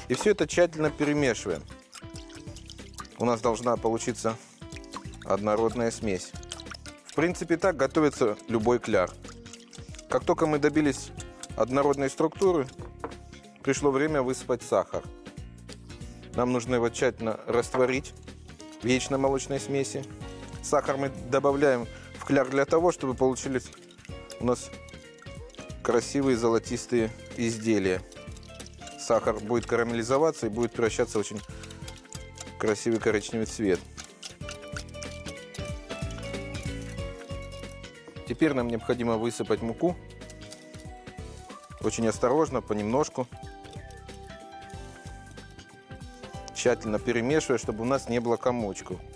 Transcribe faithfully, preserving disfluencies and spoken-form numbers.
И все это тщательно перемешиваем. У нас должна получиться однородная смесь. В принципе, так готовится любой кляр. Как только мы добились однородной структуры, пришло время высыпать сахар. Нам нужно его тщательно растворить в яично-молочной смеси. Сахар мы добавляем в кляр для того, чтобы получились у нас красивые золотистые изделия. Сахар будет карамелизоваться и будет превращаться в очень красивый коричневый цвет. Теперь нам необходимо высыпать муку. Очень осторожно, понемножку. Тщательно перемешивая, чтобы у нас не было комочков.